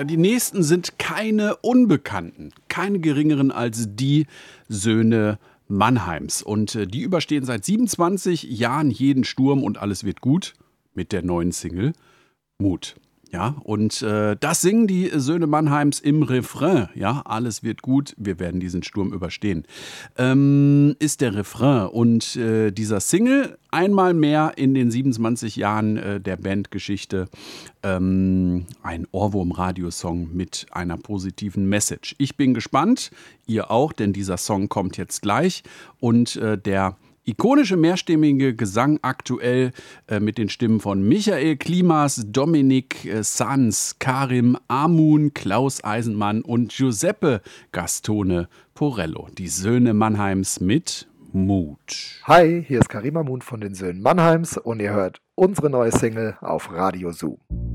Ja, die nächsten sind keine Unbekannten, keine geringeren als die Söhne Mannheims. Und die überstehen seit 27 Jahren jeden Sturm und alles wird gut mit der neuen Single Mut. Ja, und das singen die Söhne Mannheims im Refrain. Ja, alles wird gut, wir werden diesen Sturm überstehen. Ist der Refrain. Und dieser Single einmal mehr in den 27 Jahren der Bandgeschichte ein Ohrwurm-Radiosong mit einer positiven Message. Ich bin gespannt, ihr auch, denn dieser Song kommt jetzt gleich. Und der ikonische mehrstimmige Gesang aktuell mit den Stimmen von Michael Klimas, Dominik Sanz, Karim Amun, Klaus Eisenmann und Giuseppe Gastone Porello. Die Söhne Mannheims mit Mut. Hi, hier ist Karim Amun von den Söhnen Mannheims und ihr hört unsere neue Single auf Radio Zoo.